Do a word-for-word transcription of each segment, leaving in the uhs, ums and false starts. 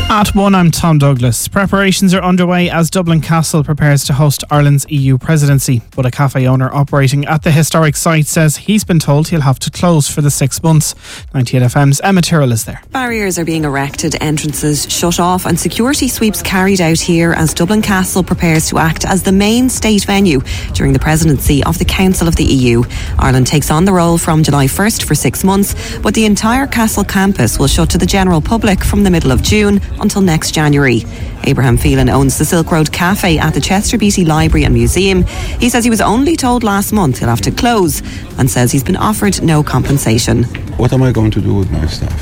At one, I'm Tom Douglas. Preparations are underway as Dublin Castle prepares to host Ireland's E U presidency. But a cafe owner operating at the historic site says he's been told he'll have to close for the six months. ninety-eight F M's Emma Tyrrell is there. Barriers are being erected, entrances shut off and security sweeps carried out here as Dublin Castle prepares to act as the main state venue during the presidency of the Council of the E U. Ireland takes on the role from July first for six months, but the entire Castle campus will shut to the general public from the middle of June until next January. Abraham Phelan owns the Silk Road Cafe at the Chester Beatty Library and Museum. He says he was only told last month he'll have to close and says he's been offered no compensation. What am I going to do with my staff?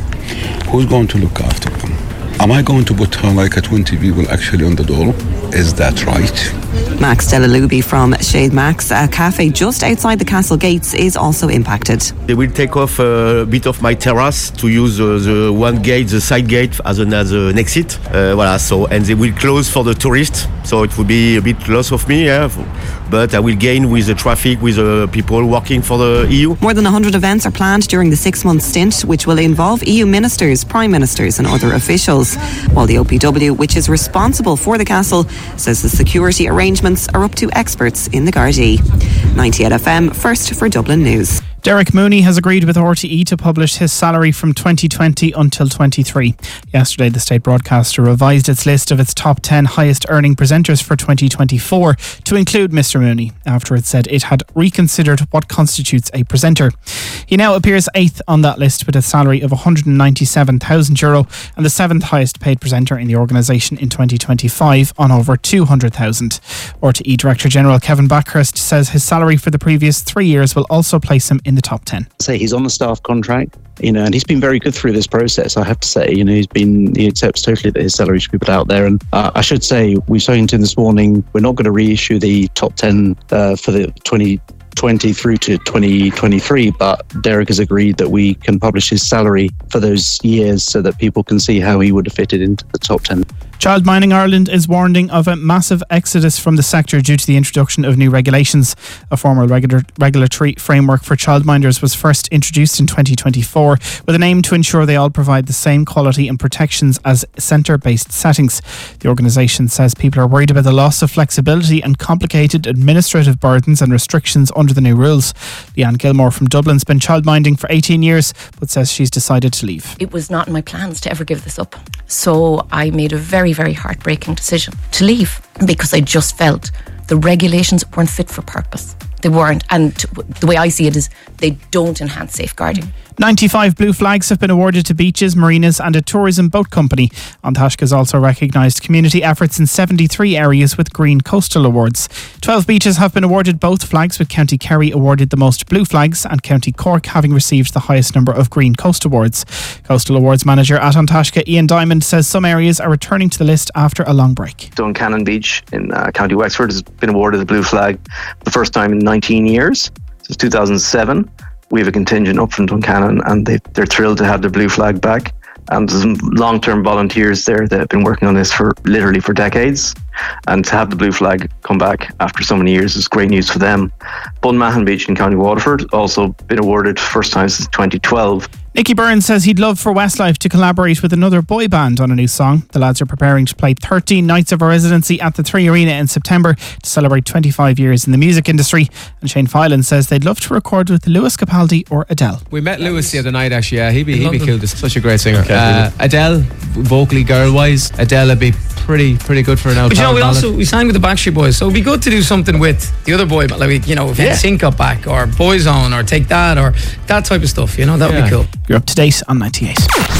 Who's going to look after them? Am I going to put uh, like a twenty people actually on the door? Is that right? Max Delalubi from Shade Max, a cafe just outside the castle gates, is also impacted. They will take off a bit of my terrace to use uh, the one gate, the side gate, as an, as an exit. Uh, voilà, so, and they will close for the tourists, so it will be a bit loss of me, yeah, but I will gain with the traffic, with the people working for the E U. More than one hundred events are planned during the six-month stint, which will involve E U ministers, prime ministers and other officials. While the O P W, which is responsible for the castle, says the security arrangements are up to experts in the Gardaí. ninety-eight F M, first for Dublin News. Derek Mooney has agreed with R T E to publish his salary from twenty twenty until twenty-three. Yesterday, the state broadcaster revised its list of its top ten highest earning presenters for twenty twenty-four to include Mister Mooney, after it said it had reconsidered what constitutes a presenter. He now appears eighth on that list with a salary of one hundred ninety-seven thousand euro and the seventh highest paid presenter in the organisation in twenty twenty-five on over two hundred thousand. R T E Director General Kevin Backhurst says his salary for the previous three years will also place him in the top ten. Say he's on the staff contract, you know, and he's been very good through this process. I have to say, you know, he's been he accepts totally that his salary should be put out there. And uh, I should say, we've spoken to him this morning. We're not going to reissue the top ten uh, for the twenty twenty through to twenty twenty-three, but Derek has agreed that we can publish his salary for those years so that people can see how he would have fitted into the top ten. Child Mining Ireland is warning of a massive exodus from the sector due to the introduction of new regulations. A formal regular, regulatory framework for childminders was first introduced in twenty twenty-four with an aim to ensure they all provide the same quality and protections as centre-based settings. The organisation says people are worried about the loss of flexibility and complicated administrative burdens and restrictions under the new rules. Leanne Gilmore from Dublin's been childminding for eighteen years but says she's decided to leave. It was not in my plans to ever give this up. So I made a very, very heartbreaking decision to leave because I just felt the regulations weren't fit for purpose. They weren't, and the way I see it is they don't enhance safeguarding. ninety-five blue flags have been awarded to beaches, marinas and a tourism boat company. An Taisce has also recognised community efforts in seventy-three areas with Green Coastal Awards. twelve beaches have been awarded both flags, with County Kerry awarded the most blue flags and County Cork having received the highest number of Green Coast Awards. Coastal Awards manager at An Taisce, Ian Diamond, says some areas are returning to the list after a long break. Duncannon Beach in uh, County Wexford has been awarded the blue flag for the first time in nineteen years, since two thousand seven. We have a contingent up from Duncannon and they, they're thrilled to have their blue flag back. And there's some long-term volunteers there that have been working on this for literally for decades. And to have the blue flag come back after so many years is great news for them. Bunmahon Beach in County Waterford also been awarded first time since twenty twelve. Nicky Byrne says he'd love for Westlife to collaborate with another boy band on a new song. The lads are preparing to play thirteen nights of a residency at the Three Arena in September to celebrate twenty-five years in the music industry. And Shane Filan says they'd love to record with Lewis Capaldi or Adele. We met Lewis the other night actually, yeah, he'd be, he'd be cool. This such a great singer. Okay, uh, Adele, vocally girl-wise, Adele would be pretty pretty good for an out. But you know, we also we signed with the Backstreet Boys, so it'd be good to do something with the other boy, but like, you know, if you Yeah. had Sync Up back or Boyzone or Take That or that type of stuff, you know, that would Yeah. be cool. You're up to date on ninety-eight.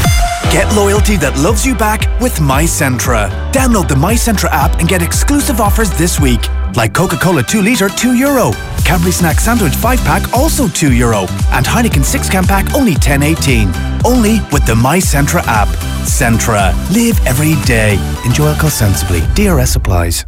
Get loyalty that loves you back with MyCentra. Download the MyCentra app and get exclusive offers this week. Like Coca-Cola two litre, two euro. Cadbury Snack Sandwich five pack, also two euro. And Heineken six can pack, only ten eighteen. Only with the MyCentra app. Centra. Live every day. Enjoy alcohol sensibly. D R S applies.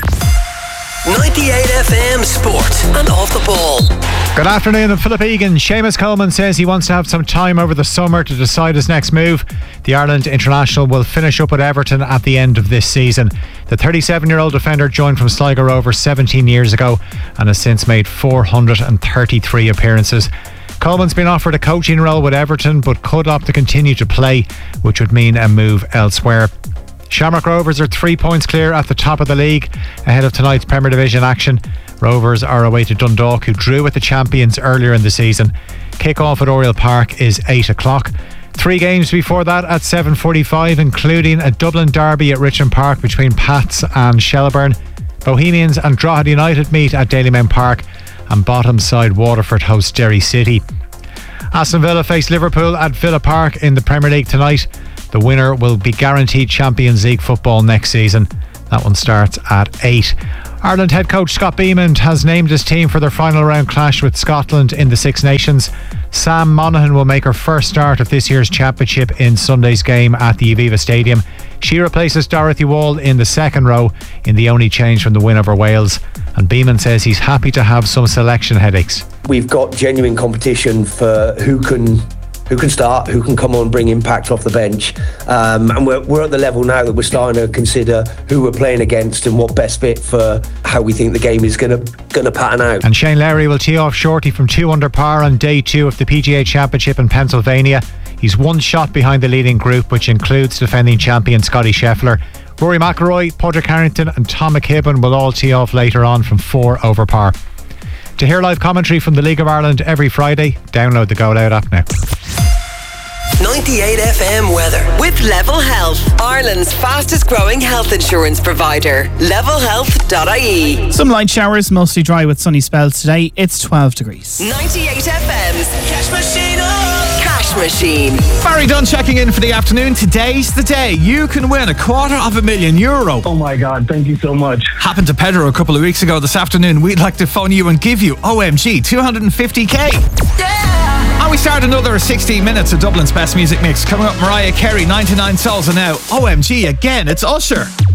ninety-eight F M Sport and Off the Ball. Good afternoon, I'm Philip Egan. Seamus Coleman says he wants to have some time over the summer to decide his next move. The Ireland international will finish up at Everton at the end of this season. The thirty-seven-year-old defender joined from Sligo Rovers seventeen years ago and has since made four hundred thirty-three appearances. Coleman's been offered a coaching role with Everton but could opt to continue to play, which would mean a move elsewhere. Shamrock Rovers are three points clear at the top of the league ahead of tonight's Premier Division action. Rovers are away to Dundalk, who drew with the champions earlier in the season. Kick-off at Oriel Park is eight o'clock. Three games before that at seven forty-five, including a Dublin derby at Richmond Park between Pats and Shelbourne. Bohemians and Drogheda United meet at Dalymount Park, and bottom side Waterford host Derry City. Aston Villa face Liverpool at Villa Park in the Premier League tonight. The winner will be guaranteed Champions League football next season. That one starts at eight. Ireland head coach Scott Beamon has named his team for their final round clash with Scotland in the Six Nations. Sam Monaghan will make her first start of this year's championship in Sunday's game at the Aviva Stadium. She replaces Dorothy Wall in the second row in the only change from the win over Wales. And Beamon says he's happy to have some selection headaches. We've got genuine competition for who can who can start, who can come on and bring impact off the bench. Um, and we're, we're at the level now that we're starting to consider who we're playing against and what best fit for how we think the game is going to going to pattern out. And Shane Lowry will tee off shortly from two under par on day two of the P G A Championship in Pennsylvania. He's one shot behind the leading group, which includes defending champion Scotty Scheffler. Rory McIlroy, Padraig Harrington and Tom McKibben will all tee off later on from four over par. To hear live commentary from the League of Ireland every Friday, download the Go Loud app now. ninety-eight F M weather with Level Health, Ireland's fastest growing health insurance provider. level health dot I E. Some light showers, mostly dry with sunny spells today. It's twelve degrees. ninety-eight F M's Cash Machine. Cash Machine. Barry Dunn checking in for the afternoon. Today's the day you can win a quarter of a million euro. Oh my God, thank you so much. Happened to Pedro a couple of weeks ago. This afternoon we'd like to phone you and give you O M G two hundred fifty k. Yeah! And we start another sixteen minutes of Dublin's best music mix. Coming up, Mariah Carey, ninety-nine Souls, and now O M G again, it's Usher.